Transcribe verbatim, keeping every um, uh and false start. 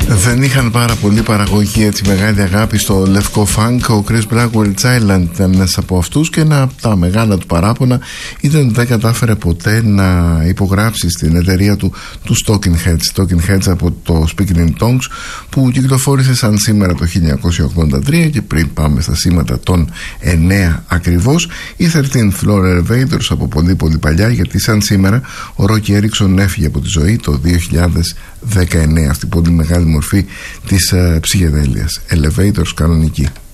Δεν είχαν πάρα πολύ παραγωγή, έτσι μεγάλη αγάπη στο λευκό φανκ. Ο Chris Blackwell Child ήταν ένας από αυτούς και ένα από τα μεγάλα του παράπονα ήταν ότι δεν κατάφερε ποτέ να υπογράψει στην εταιρεία του του Talking Heads. Talking Heads από το Speaking in Tongues, που κυκλοφόρησε σαν σήμερα το χίλια εννιακόσια ογδόντα τρία, και πριν πάμε στα σήματα των εννέα ακριβώς, η thirteenth Floor Elevators από πολύ πολύ παλιά, γιατί σαν σήμερα ο Roky Erickson έφυγε από τη ζωή το δύο χιλιάδες δεκαεννέα, αυτή πολύ μεγάλη μορφή της uh, ψυχεδέλειας. Elevators κανονική.